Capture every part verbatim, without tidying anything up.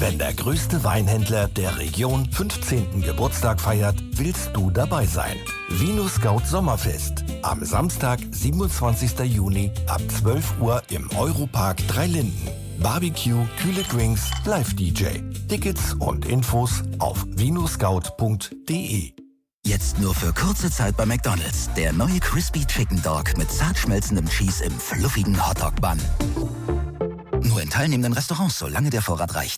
Wenn der größte Weinhändler der Region fünfzehnten Geburtstag feiert, willst du dabei sein. Vinuscout Sommerfest. Am Samstag, siebenundzwanzigsten Juni ab zwölf Uhr im Europark Dreilinden. Barbecue, kühle Drinks, Live-D J. Tickets und Infos auf vinuscout punkt de. Jetzt nur für kurze Zeit bei McDonald's. Der neue Crispy Chicken Dog mit zart schmelzendem Cheese im fluffigen Hotdog-Bun. Nur in teilnehmenden Restaurants, solange der Vorrat reicht.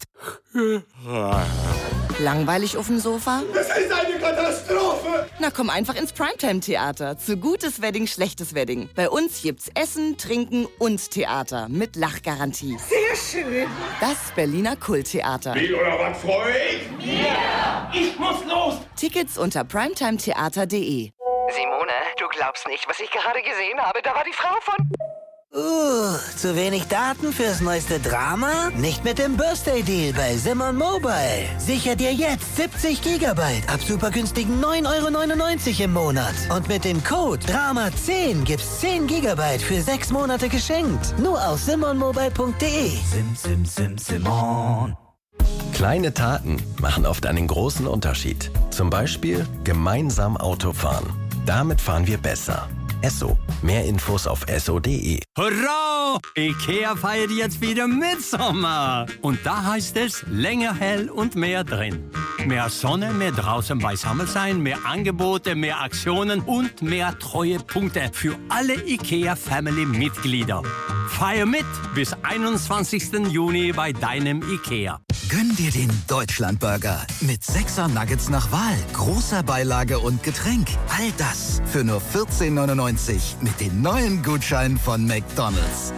Langweilig auf dem Sofa? Das ist eine Katastrophe! Na komm einfach ins Primetime-Theater. Zu gutes Wedding, schlechtes Wedding. Bei uns gibt's Essen, Trinken und Theater mit Lachgarantie. Sehr schön! Das Berliner Kulttheater. Wie oder was, freu ich? Yeah. Ich muss los! Tickets unter primetimetheater punkt de. Simone, du glaubst nicht, was ich gerade gesehen habe. Da war die Frau von... Uh, zu wenig Daten fürs neueste Drama? Nicht mit dem Birthday Deal bei Simon Mobile. Sicher dir jetzt siebzig Gigabyte ab super günstigen neun Euro neunundneunzig im Monat. Und mit dem Code Drama zehn gibt's zehn Gigabyte für sechs Monate geschenkt. Nur auf simon mobile punkt de. Sim, sim, sim, Simon. Kleine Taten machen oft einen großen Unterschied. Zum Beispiel gemeinsam Auto fahren. Damit fahren wir besser. Esso. Mehr Infos auf esso punkt de. Hurra! IKEA feiert jetzt wieder Mitsommer. Und da heißt es länger hell und mehr drin. Mehr Sonne, mehr draußen beisammen sein, mehr Angebote, mehr Aktionen und mehr Treuepunkte für alle IKEA-Family-Mitglieder. Feier mit bis einundzwanzigsten Juni bei deinem IKEA. Gönn dir den Deutschlandburger mit sechser Nuggets nach Wahl, großer Beilage und Getränk. All das für nur vierzehn neunundneunzig mit den neuen Gutscheinen von McDonald's.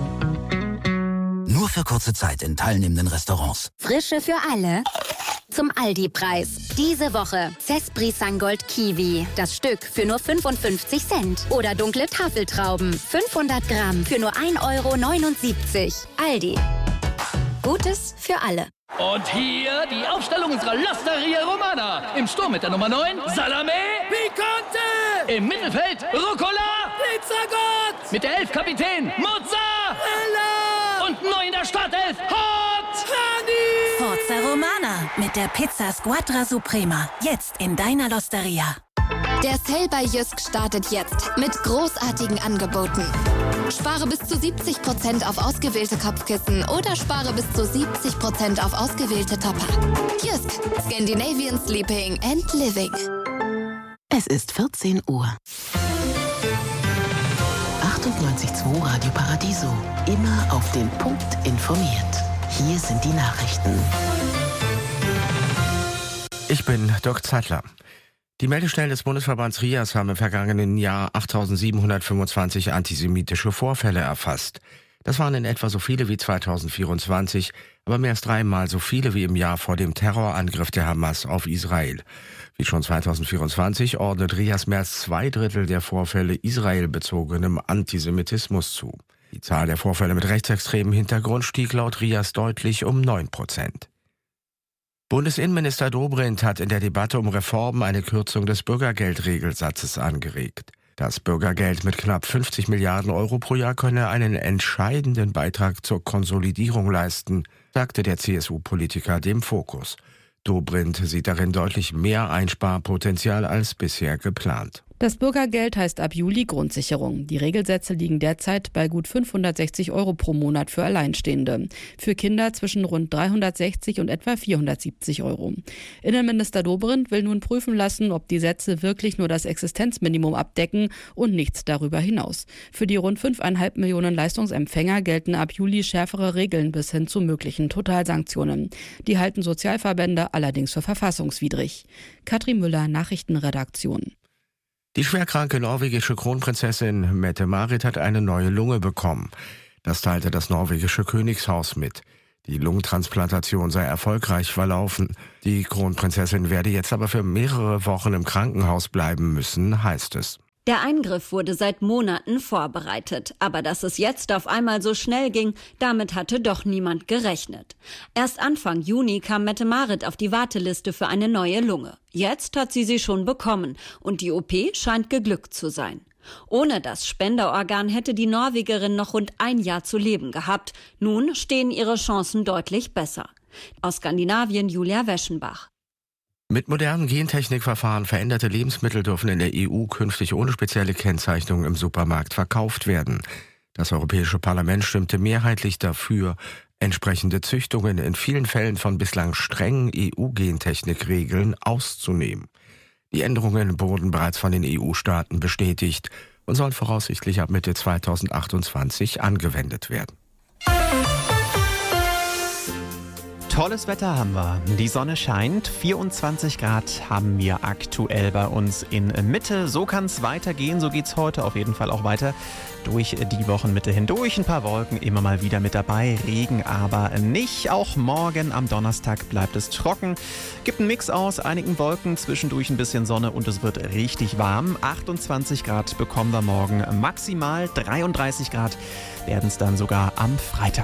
Nur für kurze Zeit in teilnehmenden Restaurants. Frische für alle. Zum Aldi-Preis. Diese Woche Cespri Sangold Kiwi. Das Stück für nur fünfundfünfzig Cent. Oder dunkle Tafeltrauben. fünfhundert Gramm für nur ein Euro neunundsiebzig. Aldi. Gutes für alle. Und hier die Aufstellung unserer L'Osteria Romana. Im Sturm mit der Nummer neun, Salame Picante. Im Mittelfeld, Rucola Pizzagott. Mit der elf Kapitän, Mozzarella. Und neu in der Startelf, Hot Honey. Forza Romana mit der Pizza Squadra Suprema. Jetzt in deiner L'Osteria. Der Sale bei Jysk startet jetzt mit großartigen Angeboten. Spare bis zu siebzig Prozent auf ausgewählte Kopfkissen oder spare bis zu siebzig Prozent auf ausgewählte Topper. Jysk, Scandinavian Sleeping and Living. Es ist vierzehn Uhr. achtundneunzig Komma zwei Radio Paradiso. Immer auf den Punkt informiert. Hier sind die Nachrichten. Ich bin Dirk Zeitler. Die Meldestellen des Bundesverbands RIAS haben im vergangenen Jahr achttausendsiebenhundertfünfundzwanzig antisemitische Vorfälle erfasst. Das waren in etwa so viele wie zweitausendvierundzwanzig, aber mehr als dreimal so viele wie im Jahr vor dem Terrorangriff der Hamas auf Israel. Wie schon zweitausendvierundzwanzig ordnet RIAS mehr als zwei Drittel der Vorfälle israelbezogenem Antisemitismus zu. Die Zahl der Vorfälle mit rechtsextremem Hintergrund stieg laut RIAS deutlich um neun Prozent. Bundesinnenminister Dobrindt hat in der Debatte um Reformen eine Kürzung des Bürgergeldregelsatzes angeregt. Das Bürgergeld mit knapp fünfzig Milliarden Euro pro Jahr könne einen entscheidenden Beitrag zur Konsolidierung leisten, sagte der C S U-Politiker dem Fokus. Dobrindt sieht darin deutlich mehr Einsparpotenzial als bisher geplant. Das Bürgergeld heißt ab Juli Grundsicherung. Die Regelsätze liegen derzeit bei gut fünfhundertsechzig Euro pro Monat für Alleinstehende. Für Kinder zwischen rund dreihundertsechzig und etwa vierhundertsiebzig Euro. Innenminister Dobrindt will nun prüfen lassen, ob die Sätze wirklich nur das Existenzminimum abdecken und nichts darüber hinaus. Für die rund fünfeinhalb Millionen Leistungsempfänger gelten ab Juli schärfere Regeln bis hin zu möglichen Totalsanktionen. Die halten Sozialverbände allerdings für verfassungswidrig. Katrin Müller, Nachrichtenredaktion. Die schwerkranke norwegische Kronprinzessin Mette-Marit hat eine neue Lunge bekommen. Das teilte das norwegische Königshaus mit. Die Lungentransplantation sei erfolgreich verlaufen. Die Kronprinzessin werde jetzt aber für mehrere Wochen im Krankenhaus bleiben müssen, heißt es. Der Eingriff wurde seit Monaten vorbereitet. Aber dass es jetzt auf einmal so schnell ging, damit hatte doch niemand gerechnet. Erst Anfang Juni kam Mette-Marit auf die Warteliste für eine neue Lunge. Jetzt hat sie sie schon bekommen und die O P scheint geglückt zu sein. Ohne das Spenderorgan hätte die Norwegerin noch rund ein Jahr zu leben gehabt. Nun stehen ihre Chancen deutlich besser. Aus Skandinavien Julia Weschenbach. Mit modernen Gentechnikverfahren veränderte Lebensmittel dürfen in der E U künftig ohne spezielle Kennzeichnung im Supermarkt verkauft werden. Das Europäische Parlament stimmte mehrheitlich dafür, entsprechende Züchtungen in vielen Fällen von bislang strengen E U-Gentechnikregeln auszunehmen. Die Änderungen wurden bereits von den E U-Staaten bestätigt und sollen voraussichtlich ab Mitte zweitausendachtundzwanzig angewendet werden. Tolles Wetter haben wir. Die Sonne scheint. vierundzwanzig Grad haben wir aktuell bei uns in Mitte. So kann es weitergehen. So geht es heute auf jeden Fall auch weiter. Durch die Wochenmitte hindurch. Ein paar Wolken immer mal wieder mit dabei. Regen aber nicht. Auch morgen am Donnerstag bleibt es trocken. Gibt einen Mix aus einigen Wolken, zwischendurch ein bisschen Sonne und es wird richtig warm. achtundzwanzig Grad bekommen wir morgen maximal. dreiunddreißig Grad werden es dann sogar am Freitag.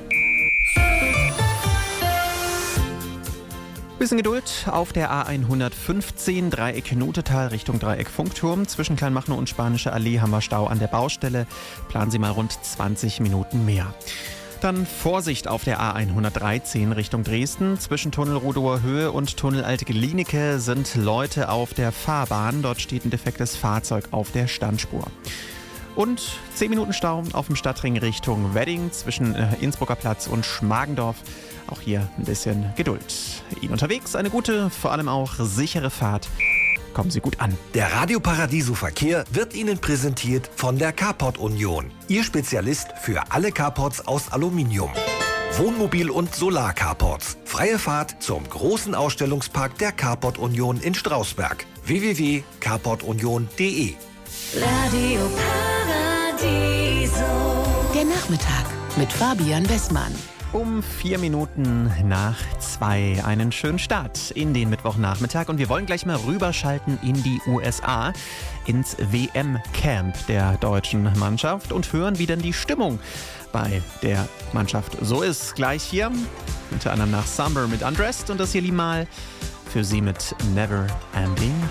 Bisschen Geduld auf der A hundertfünfzehn, Dreieck Notetal Richtung Dreieck Funkturm. Zwischen Kleinmachnow und Spanische Allee haben wir Stau an der Baustelle. Planen Sie mal rund zwanzig Minuten mehr. Dann Vorsicht auf der A hundertdreizehn Richtung Dresden. Zwischen Tunnel Rudower Höhe und Tunnel Alte Glienicke sind Leute auf der Fahrbahn. Dort steht ein defektes Fahrzeug auf der Standspur. Und zehn Minuten Stau auf dem Stadtring Richtung Wedding zwischen Innsbrucker Platz und Schmargendorf. Auch hier ein bisschen Geduld. Ihnen unterwegs eine gute, vor allem auch sichere Fahrt. Kommen Sie gut an. Der Radio Paradiso Verkehr wird Ihnen präsentiert von der Carport Union. Ihr Spezialist für alle Carports aus Aluminium. Wohnmobil- und Solar-Carports. Freie Fahrt zum großen Ausstellungspark der Carport Union in Strausberg. w w w punkt carport union punkt d e Radio Paradiso. Der Nachmittag mit Fabian Westmann. Um vier Minuten nach zwei. Einen schönen Start in den Mittwochnachmittag. Und wir wollen gleich mal rüberschalten in die U S A, ins W M-Camp der deutschen Mannschaft und hören, wie denn die Stimmung bei der Mannschaft so ist. Gleich hier, unter anderem nach Summer mit Undressed und das hier mal für Sie mit Never Ending